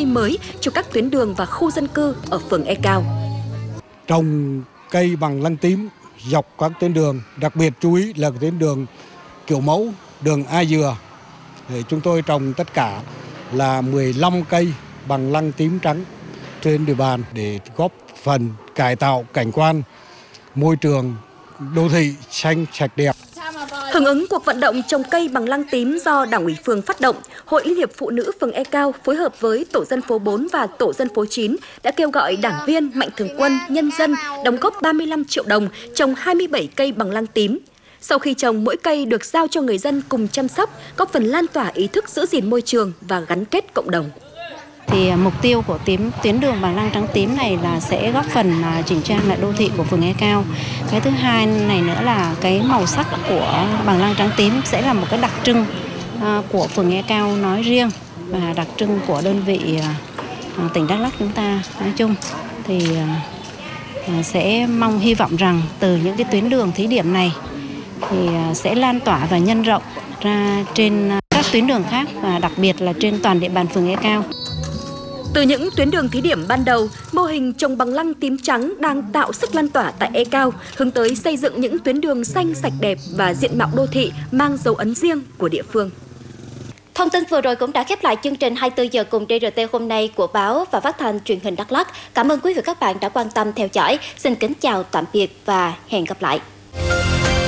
mới cho các tuyến đường và khu dân cư ở phường E Cao. Trồng cây bằng lăng tím dọc các tuyến đường, đặc biệt chú ý là tuyến đường kiểu mẫu, đường A Dừa. Để chúng tôi trồng tất cả là 15 cây bằng lăng tím trắng trên địa bàn để góp phần cải tạo cảnh quan môi trường đô thị xanh sạch đẹp. Hưởng ứng cuộc vận động trồng cây bằng lăng tím do Đảng ủy phường phát động, Hội Liên hiệp Phụ nữ phường E Cao phối hợp với Tổ dân phố 4 và Tổ dân phố 9 đã kêu gọi đảng viên, mạnh thường quân, nhân dân đóng góp 35 triệu đồng trồng 27 cây bằng lăng tím. Sau khi trồng, mỗi cây được giao cho người dân cùng chăm sóc, góp phần lan tỏa ý thức giữ gìn môi trường và gắn kết cộng đồng. Thì mục tiêu của tuyến đường bằng lăng trắng tím này là sẽ góp phần chỉnh trang lại đô thị của phường E Cao. Cái thứ hai này nữa là cái màu sắc của bằng lăng trắng tím sẽ là một cái đặc trưng của phường E Cao nói riêng và đặc trưng của đơn vị tỉnh Đắk Lắk chúng ta nói chung. Thì sẽ hy vọng rằng từ những cái tuyến đường thí điểm này thì sẽ lan tỏa và nhân rộng ra trên các tuyến đường khác và đặc biệt là trên toàn địa bàn phường E Cao. Từ những tuyến đường thí điểm ban đầu, mô hình trồng bằng lăng tím trắng đang tạo sức lan tỏa tại E Cao, hướng tới xây dựng những tuyến đường xanh sạch đẹp và diện mạo đô thị mang dấu ấn riêng của địa phương. Thông tin vừa rồi cũng đã khép lại chương trình 24 giờ cùng DRT hôm nay của báo và phát thanh truyền hình Đắk Lắk. Cảm ơn quý vị và các bạn đã quan tâm theo dõi. Xin kính chào tạm biệt và hẹn gặp lại.